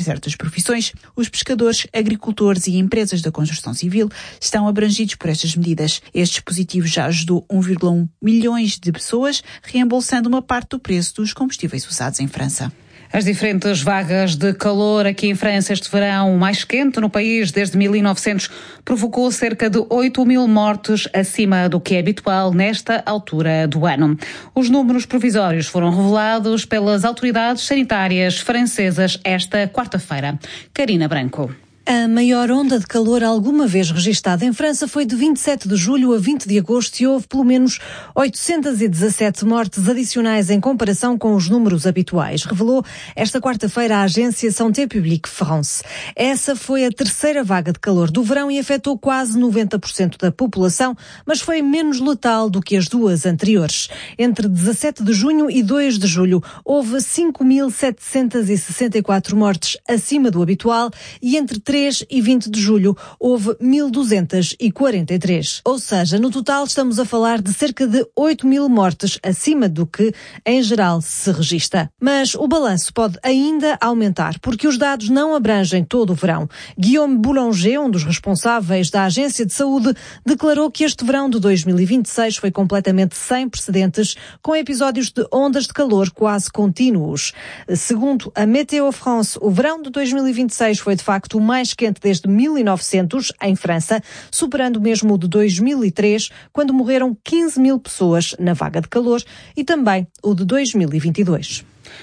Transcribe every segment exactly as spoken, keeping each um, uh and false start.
certas profissões, os pescadores, agricultores e empresas da construção civil estão abrangidos por estas medidas. Este dispositivo já ajudou um vírgula um milhões de pessoas, reembolsando uma parte do preço dos combustíveis usados em França. As diferentes vagas de calor aqui em França este verão, o mais quente no país desde mil e novecentos, provocou cerca de oito mil mortes, acima do que é habitual nesta altura do ano. Os números provisórios foram revelados pelas autoridades sanitárias francesas esta quarta-feira. Karina Branco. A maior onda de calor alguma vez registada em França foi de vinte e sete de julho a vinte de agosto e houve pelo menos oitocentas e dezassete mortes adicionais em comparação com os números habituais, revelou esta quarta-feira a agência Santé Publique France. Essa foi a terceira vaga de calor do verão e afetou quase noventa por cento da população, mas foi menos letal do que as duas anteriores. Entre dezassete de junho e dois de julho houve cinco mil setecentas e sessenta e quatro mortes acima do habitual e entre três e vinte de julho houve mil duzentas e quarenta e três. Ou seja, no total estamos a falar de cerca de oito mil mortes acima do que, em geral, se registra. Mas o balanço pode ainda aumentar, porque os dados não abrangem todo o verão. Guillaume Boulanger, um dos responsáveis da Agência de Saúde, declarou que este verão de dois mil e vinte e seis foi completamente sem precedentes, com episódios de ondas de calor quase contínuos. Segundo a Météo France, o verão de dois mil e vinte e seis foi de facto o mais quente desde mil e novecentos, em França, superando mesmo o de dois mil e três, quando morreram quinze mil pessoas na vaga de calor, e também o de dois mil e vinte e dois.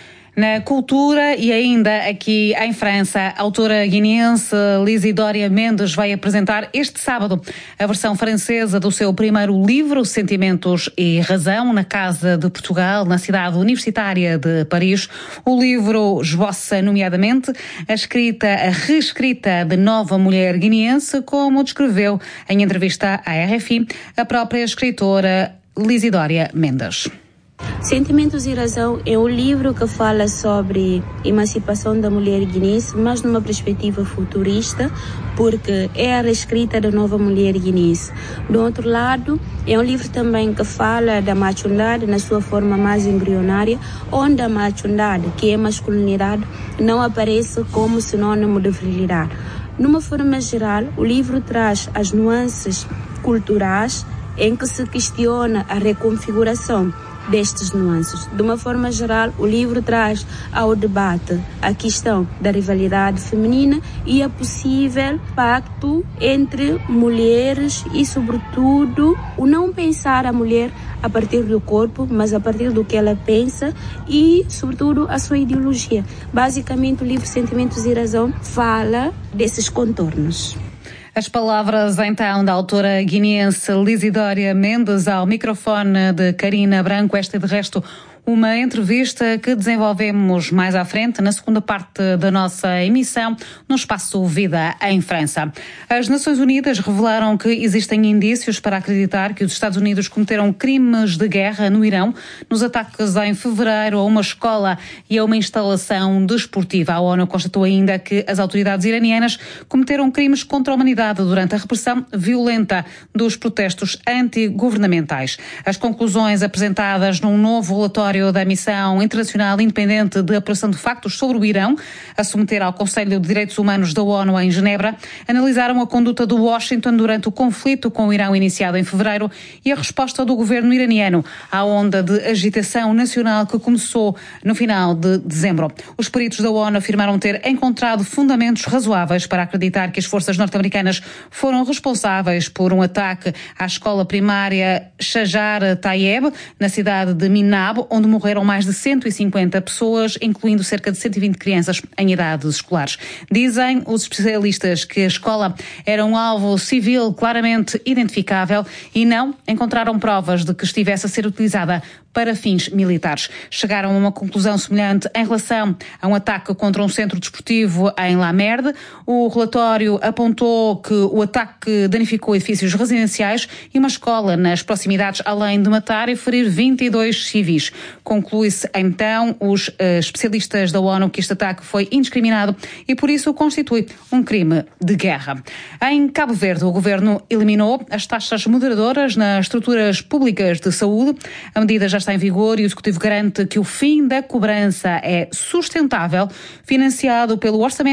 Na cultura e ainda aqui em França, a autora guineense Lisidória Mendes vai apresentar este sábado a versão francesa do seu primeiro livro, Sentimentos e Razão, na Casa de Portugal, na cidade universitária de Paris. O livro esboça, nomeadamente, a escrita, a reescrita de nova mulher guineense, como descreveu em entrevista à R F I a própria escritora Lisidória Mendes. Sentimentos e Razão é um livro que fala sobre emancipação da mulher guineense, mas numa perspectiva futurista, porque é a reescrita da nova mulher guineense. Do outro lado, é um livro também que fala da machundade na sua forma mais embrionária, onde a machundade, que é masculinidade, não aparece como sinônimo de virilidade. Numa forma geral, o livro traz as nuances culturais em que se questiona a reconfiguração destes nuances. De uma forma geral, o livro traz ao debate a questão da rivalidade feminina e a possível pacto entre mulheres e, sobretudo, o não pensar a mulher a partir do corpo, mas a partir do que ela pensa e, sobretudo, a sua ideologia. Basicamente, o livro Sentimentos e Razão fala desses contornos. As palavras, então, da autora guineense Lisidória Mendes ao microfone de Karina Branco. Esta, de resto, uma entrevista que desenvolvemos mais à frente, na segunda parte da nossa emissão, no espaço Vida em França. As Nações Unidas revelaram que existem indícios para acreditar que os Estados Unidos cometeram crimes de guerra no Irão, nos ataques em fevereiro a uma escola e a uma instalação desportiva. A ONU constatou ainda que as autoridades iranianas cometeram crimes contra a humanidade durante a repressão violenta dos protestos antigovernamentais. As conclusões apresentadas num novo relatório da Missão Internacional Independente de Apuração de Factos sobre o Irão, a submeter ao Conselho de Direitos Humanos da ONU em Genebra, analisaram a conduta do Washington durante o conflito com o Irão iniciado em fevereiro e a resposta do governo iraniano à onda de agitação nacional que começou no final de dezembro. Os peritos da ONU afirmaram ter encontrado fundamentos razoáveis para acreditar que as forças norte-americanas foram responsáveis por um ataque à escola primária Shajar Tayeb, na cidade de Minab, onde morreram mais de cento e cinquenta pessoas, incluindo cerca de cento e vinte crianças em idades escolares. Dizem os especialistas que a escola era um alvo civil claramente identificável e não encontraram provas de que estivesse a ser utilizada para fins militares. Chegaram a uma conclusão semelhante em relação a um ataque contra um centro desportivo em La Merde. O relatório apontou que o ataque danificou edifícios residenciais e uma escola nas proximidades, além de matar e ferir vinte e dois civis. Conclui-se então, os uh, especialistas da ONU, que este ataque foi indiscriminado e por isso constitui um crime de guerra. Em Cabo Verde, o governo eliminou as taxas moderadoras nas estruturas públicas de saúde. A medida já está em vigor e o Executivo garante que o fim da cobrança é sustentável, financiado pelo orçamento